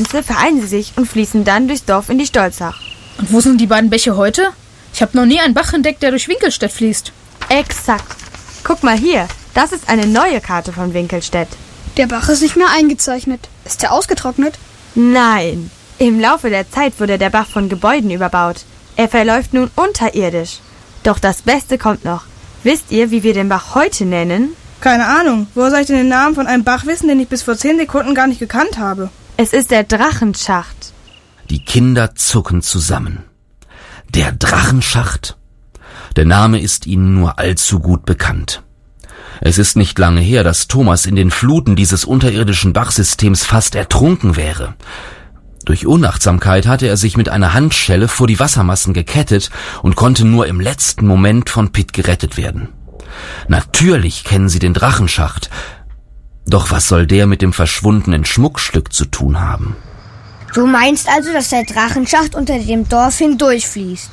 Grenze vereinen sie sich und fließen dann durchs Dorf in die Stolzach. Und wo sind die beiden Bäche heute? Ich habe noch nie einen Bach entdeckt, der durch Winkelstedt fließt. Exakt. Guck mal hier, das ist eine neue Karte von Winkelstedt. Der Bach ist nicht mehr eingezeichnet. Ist er ausgetrocknet? Nein. Im Laufe der Zeit wurde der Bach von Gebäuden überbaut. Er verläuft nun unterirdisch. Doch das Beste kommt noch. Wisst ihr, wie wir den Bach heute nennen? Keine Ahnung. Woher soll ich denn den Namen von einem Bach wissen, den ich bis vor 10 Sekunden gar nicht gekannt habe? Es ist der Drachenschacht. Die Kinder zucken zusammen. Der Drachenschacht? Der Name ist ihnen nur allzu gut bekannt. Es ist nicht lange her, dass Thomas in den Fluten dieses unterirdischen Bachsystems fast ertrunken wäre. Durch Unachtsamkeit hatte er sich mit einer Handschelle vor die Wassermassen gekettet und konnte nur im letzten Moment von Pitt gerettet werden. Natürlich kennen sie den Drachenschacht. Doch was soll der mit dem verschwundenen Schmuckstück zu tun haben? Du meinst also, dass der Drachenschacht unter dem Dorf hindurchfließt?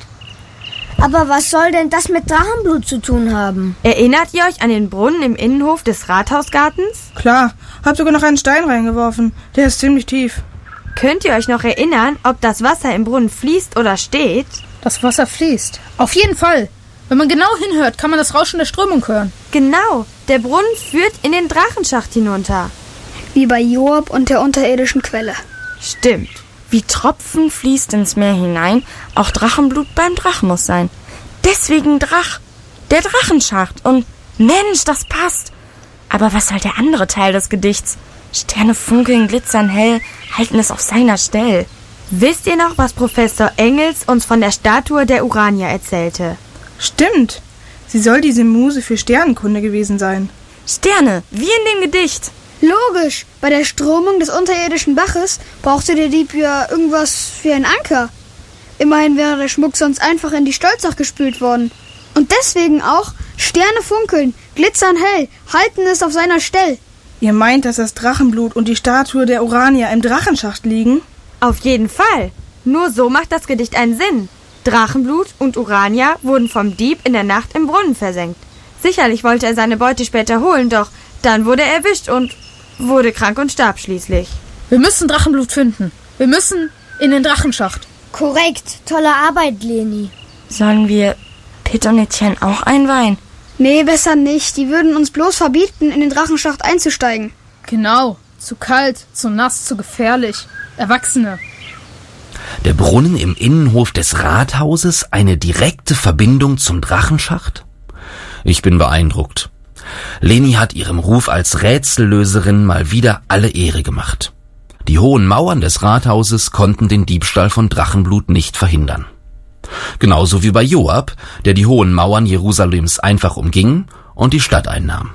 Aber was soll denn das mit Drachenblut zu tun haben? Erinnert ihr euch an den Brunnen im Innenhof des Rathausgartens? Klar, hab sogar noch einen Stein reingeworfen. Der ist ziemlich tief. Könnt ihr euch noch erinnern, ob das Wasser im Brunnen fließt oder steht? Das Wasser fließt. Auf jeden Fall. Wenn man genau hinhört, kann man das Rauschen der Strömung hören. Genau, der Brunnen führt in den Drachenschacht hinunter. Wie bei Joab und der unterirdischen Quelle. Stimmt. Wie Tropfen fließt ins Meer hinein, auch Drachenblut beim Drachen muss sein. Deswegen Drach, der Drachenschacht. Und Mensch, das passt. Aber was soll der andere Teil des Gedichts? Sterne funkeln, glitzern hell, halten es auf seiner Stell. Wisst ihr noch, was Professor Engels uns von der Statue der Urania erzählte? Stimmt. Sie soll diese Muse für Sternenkunde gewesen sein. Sterne, wie in dem Gedicht. Logisch. Bei der Strömung des unterirdischen Baches brauchte der Dieb ja irgendwas für einen Anker. Immerhin wäre der Schmuck sonst einfach in die Stolzach gespült worden. Und deswegen auch Sterne funkeln, glitzern hell, halten es auf seiner Stell. Ihr meint, dass das Drachenblut und die Statue der Urania im Drachenschacht liegen? Auf jeden Fall. Nur so macht das Gedicht einen Sinn. Drachenblut und Urania wurden vom Dieb in der Nacht im Brunnen versenkt. Sicherlich wollte er seine Beute später holen, doch dann wurde er erwischt und wurde krank und starb schließlich. Wir müssen Drachenblut finden. Wir müssen in den Drachenschacht. Korrekt. Tolle Arbeit, Leni. Sollen wir Pitt und Etienne auch einweihen? Nee, besser nicht. Die würden uns bloß verbieten, in den Drachenschacht einzusteigen. Genau. Zu kalt, zu nass, zu gefährlich. Erwachsene. Der Brunnen im Innenhof des Rathauses, eine direkte Verbindung zum Drachenschacht? Ich bin beeindruckt. Leni hat ihrem Ruf als Rätsellöserin mal wieder alle Ehre gemacht. Die hohen Mauern des Rathauses konnten den Diebstahl von Drachenblut nicht verhindern. Genauso wie bei Joab, der die hohen Mauern Jerusalems einfach umging und die Stadt einnahm.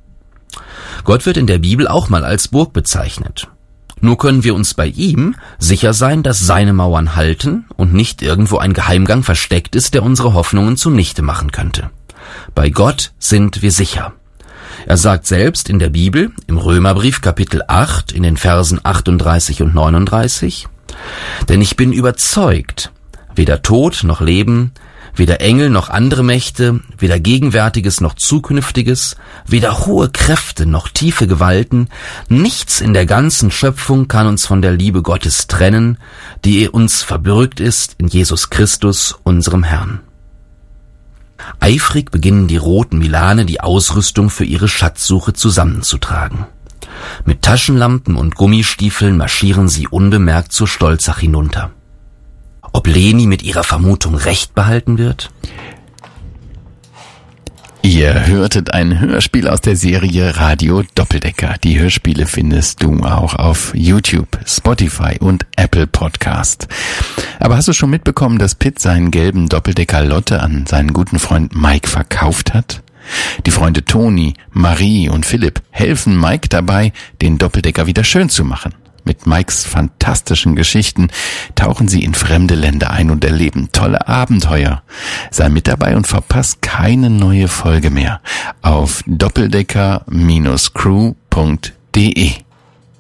Gott wird in der Bibel auch mal als Burg bezeichnet. Nur können wir uns bei ihm sicher sein, dass seine Mauern halten und nicht irgendwo ein Geheimgang versteckt ist, der unsere Hoffnungen zunichte machen könnte. Bei Gott sind wir sicher. Er sagt selbst in der Bibel, im Römerbrief Kapitel 8, in den Versen 38 und 39, denn ich bin überzeugt, weder Tod noch Leben, weder Engel noch andere Mächte, weder Gegenwärtiges noch Zukünftiges, weder hohe Kräfte noch tiefe Gewalten, nichts in der ganzen Schöpfung kann uns von der Liebe Gottes trennen, die uns verbürgt ist in Jesus Christus, unserem Herrn. Eifrig beginnen die roten Milane die Ausrüstung für ihre Schatzsuche zusammenzutragen. Mit Taschenlampen und Gummistiefeln marschieren sie unbemerkt zur Stolzach hinunter. Ob Leni mit ihrer Vermutung recht behalten wird? Ihr hörtet ein Hörspiel aus der Serie Radio Doppeldecker. Die Hörspiele findest du auch auf YouTube, Spotify und Apple Podcast. Aber hast du schon mitbekommen, dass Pitt seinen gelben Doppeldecker Lotte an seinen guten Freund Mike verkauft hat? Die Freunde Toni, Marie und Philipp helfen Mike dabei, den Doppeldecker wieder schön zu machen. Mit Mikes fantastischen Geschichten tauchen sie in fremde Länder ein und erleben tolle Abenteuer. Sei mit dabei und verpass keine neue Folge mehr auf doppeldecker-crew.de.